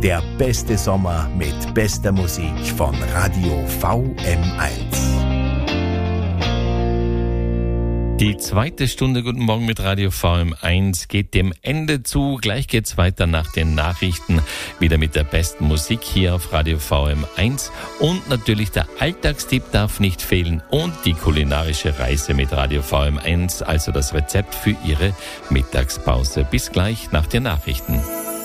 Der beste Sommer mit bester Musik von Radio VM1. Die zweite Stunde Guten Morgen mit Radio VM1 geht dem Ende zu. Gleich geht's weiter nach den Nachrichten. Wieder mit der besten Musik hier auf Radio VM1. Und natürlich der Alltagstipp darf nicht fehlen. Und die kulinarische Reise mit Radio VM1, also das Rezept für Ihre Mittagspause. Bis gleich nach den Nachrichten.